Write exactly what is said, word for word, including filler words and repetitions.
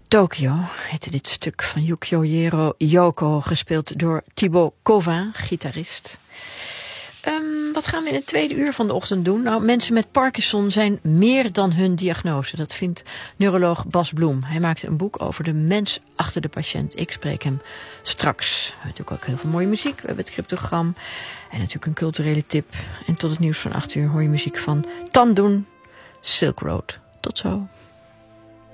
Tokyo heette dit stuk van Yukio Yoko, gespeeld door Thibaut Covin, gitarist. Um, wat gaan we in het tweede uur van de ochtend doen? Nou, mensen met Parkinson zijn meer dan hun diagnose. Dat vindt neuroloog Bas Bloem. Hij maakte een boek over de mens achter de patiënt. Ik spreek hem straks. We hebben natuurlijk ook heel veel mooie muziek. We hebben het cryptogram en natuurlijk een culturele tip. En tot het nieuws van acht uur hoor je muziek van Tan Doen, Silk Road. Tot zo.